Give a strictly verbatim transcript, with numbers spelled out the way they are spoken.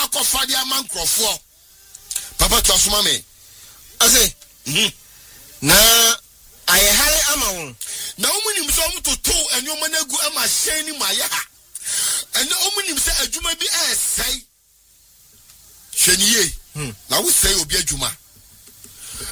akɔfa de ama nkrɔfoɔ papa to asoma me ase mhm na ayehare ama wo na omunim so omutoto enwoma na gu ama hyɛn ni ma ya ha ɛna omunim sɛ adwuma bi ɛsɛe hwɛniye hmm na wo sɛe obi adwuma